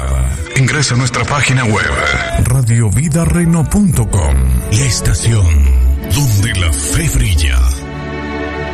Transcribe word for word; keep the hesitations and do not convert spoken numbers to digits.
Ingresa a nuestra página web radio vida reno punto com, la estación donde la febre